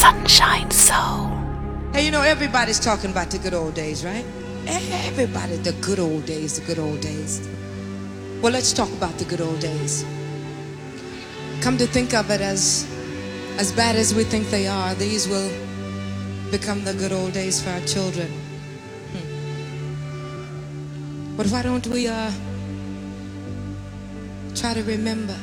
Sunshine Soul. Hey, you know, everybody's talking about the good old days, right? Everybody, the good old days, the good old days. Well, let's talk about the good old days. Come to think of it, as bad as we think they are, these will become the good old days for our children. But why don't we try to remember